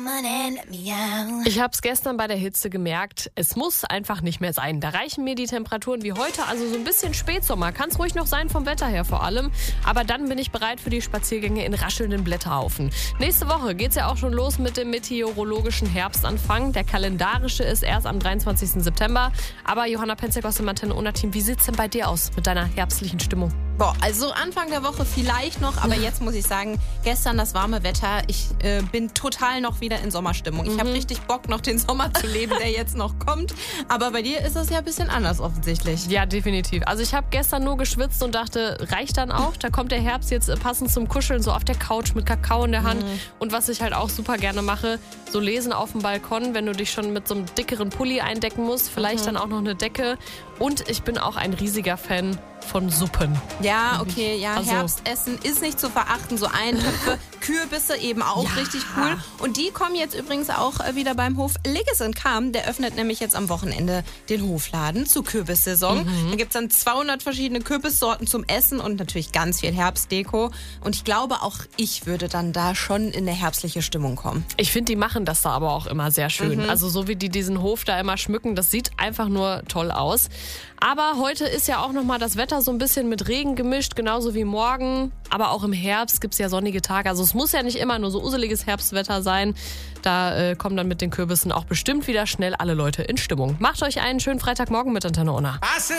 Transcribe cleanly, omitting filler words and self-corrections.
Ich habe es gestern bei der Hitze gemerkt, es muss einfach nicht mehr sein. Da reichen mir die Temperaturen wie heute, also so ein bisschen Spätsommer. Kann es ruhig noch sein, vom Wetter her vor allem. Aber dann bin ich bereit für die Spaziergänge in raschelnden Blätterhaufen. Nächste Woche geht's ja auch schon los mit dem meteorologischen Herbstanfang. Der kalendarische ist erst am 23. September. Aber Johanna Penzek aus dem Antenne Ona Team, wie sieht's denn bei dir aus mit deiner herbstlichen Stimmung? Boah, also Anfang der Woche vielleicht noch, aber jetzt muss ich sagen, gestern das warme Wetter, ich bin total noch wieder in Sommerstimmung. Ich habe richtig Bock, noch den Sommer zu leben, der jetzt noch kommt. Aber bei dir ist das ja ein bisschen anders offensichtlich. Ja, definitiv. Also ich habe gestern nur geschwitzt und dachte, reicht dann auch? Da kommt der Herbst jetzt passend zum Kuscheln, so auf der Couch mit Kakao in der Hand. Und was ich halt auch super gerne mache, so lesen auf dem Balkon, wenn du dich schon mit so einem dickeren Pulli eindecken musst, vielleicht dann auch noch eine Decke. Und ich bin auch ein riesiger Fan von Suppen. Ja, okay, ja, Also Herbstessen ist nicht zu verachten. So Eintöpfe, Kürbisse eben auch richtig cool. Und die kommen jetzt übrigens auch wieder beim Hof Ligges in Cham. Der öffnet nämlich jetzt am Wochenende den Hofladen zur Kürbissaison. Da gibt's dann 200 verschiedene Kürbissorten zum Essen und natürlich ganz viel Herbstdeko. Und ich glaube, auch ich würde dann da schon in eine herbstliche Stimmung kommen. Ich finde, die machen das da aber auch immer sehr schön. Also so wie die diesen Hof da immer schmücken, das sieht einfach nur toll aus. Aber heute ist ja auch nochmal das Wetter so ein bisschen mit Regen gemischt, genauso wie morgen. Aber auch im Herbst gibt's ja sonnige Tage. Also es muss ja nicht immer nur so useliges Herbstwetter sein. Da kommen dann mit den Kürbissen auch bestimmt wieder schnell alle Leute in Stimmung. Macht euch einen schönen Freitagmorgen mit Antenne Ona.